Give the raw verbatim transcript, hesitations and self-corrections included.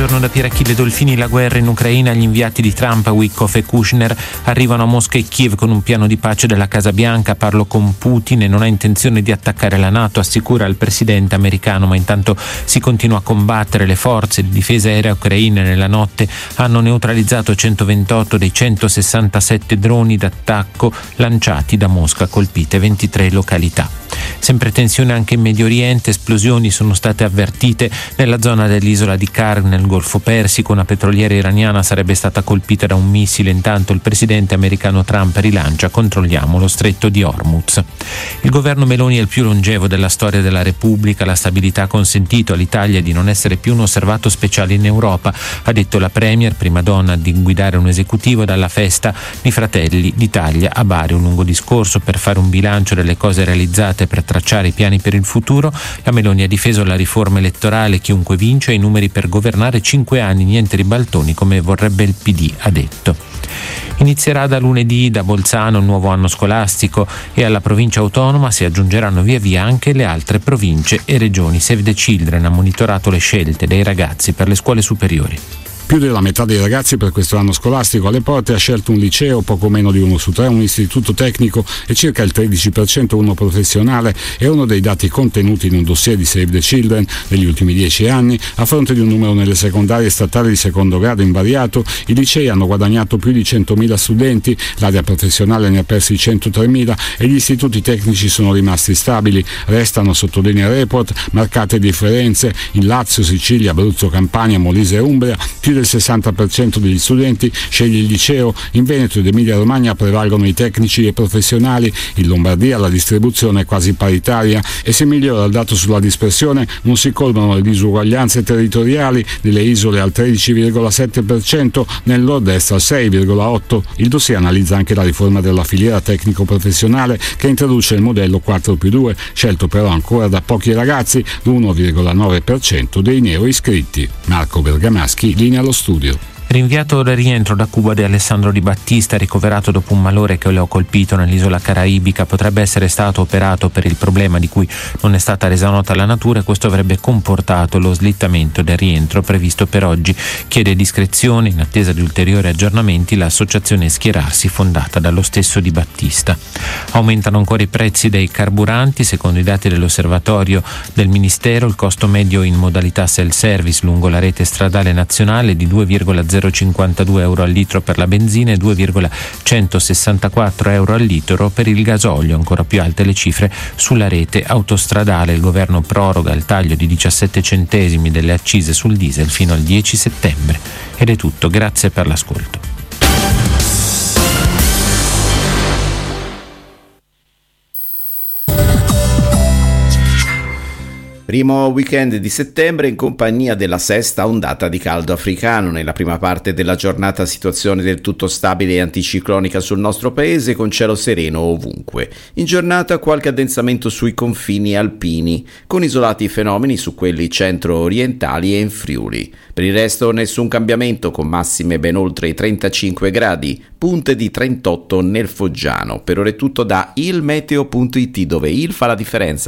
giorno da Pier Achille Dolfini. La guerra in Ucraina, gli inviati di Trump, Witkoff e Kushner, arrivano a Mosca e Kiev con un piano di pace della Casa Bianca. Parlo con Putin e non ha intenzione di attaccare la NATO, assicura il presidente americano, ma intanto si continua a combattere. Le forze di difesa aerea ucraine nella notte hanno neutralizzato centoventotto dei centosessantasette droni d'attacco lanciati da Mosca, colpite ventitré località. Sempre tensione anche in Medio Oriente, esplosioni sono state avvertite nella zona dell'isola di Karg nel Golfo Persico. Una petroliera iraniana sarebbe stata colpita da un missile. Intanto il presidente americano Trump rilancia: controlliamo lo stretto di Hormuz. Il governo Meloni è il più longevo della storia della Repubblica. La stabilità ha consentito all'Italia di non essere più un osservato speciale in Europa, ha detto la premier, prima donna di guidare un esecutivo dalla festa di Fratelli d'Italia a Bari. Un lungo discorso per fare un bilancio delle cose realizzate per tracciare i piani per il futuro. La Meloni ha difeso la riforma elettorale: chiunque vince ha i numeri per governare cinque anni, niente ribaltoni come vorrebbe il P D, ha detto. Inizierà da lunedì da Bolzano il nuovo anno scolastico e alla provincia autonoma si aggiungeranno via via anche le altre province e regioni. Save the Children ha monitorato le scelte dei ragazzi per le scuole superiori. Più della metà dei ragazzi per questo anno scolastico alle porte ha scelto un liceo, poco meno di uno su tre un istituto tecnico e circa il tredici per cento uno professionale. È uno dei dati contenuti in un dossier di Save the Children negli ultimi dieci anni. A fronte di un numero nelle secondarie statali di secondo grado invariato, i licei hanno guadagnato più di centomila studenti, l'area professionale ne ha persi centotremila e gli istituti tecnici sono rimasti stabili. Restano, sottolinea il report, marcate differenze in Lazio, Sicilia, Abruzzo, Campania, Molise e Umbria. Più del sessanta per cento degli studenti sceglie il liceo. In Veneto ed Emilia Romagna prevalgono i tecnici e professionali. In Lombardia la distribuzione è quasi paritaria e se migliora il dato sulla dispersione non si colmano le disuguaglianze territoriali. Nelle isole al tredici virgola sette per cento, nel nord-est al sei virgola otto per cento. Il dossier analizza anche la riforma della filiera tecnico-professionale che introduce il modello quattro più due, scelto però ancora da pochi ragazzi, l'uno virgola nove per cento dei neoiscritti. Marco Bergamaschi, linea allo studio. Rinviato al rientro da Cuba di Alessandro Di Battista, ricoverato dopo un malore che lo ha colpito nell'isola caraibica. Potrebbe essere stato operato per il problema di cui non è stata resa nota la natura e questo avrebbe comportato lo slittamento del rientro previsto per oggi. Chiede discrezione in attesa di ulteriori aggiornamenti l'associazione Schierarsi, fondata dallo stesso Di Battista. Aumentano ancora i prezzi dei carburanti. Secondo i dati dell'osservatorio del Ministero, il costo medio in modalità self-service lungo la rete stradale nazionale è di due virgola zero cinquantadue euro al litro per la benzina e due virgola centosessantaquattro euro al litro per il gasolio. Ancora più alte le cifre sulla rete autostradale. Il governo proroga il taglio di diciassette centesimi delle accise sul diesel fino al dieci settembre. Ed è tutto, grazie per l'ascolto. Primo weekend di settembre in compagnia della sesta ondata di caldo africano. Nella prima parte della giornata situazione del tutto stabile e anticiclonica sul nostro paese con cielo sereno ovunque. In giornata qualche addensamento sui confini alpini con isolati fenomeni su quelli centro-orientali e in Friuli. Per il resto nessun cambiamento con massime ben oltre i trentacinque gradi, punte di trentotto nel Foggiano. Per ora è tutto da il meteo punto it dove il fa la differenza.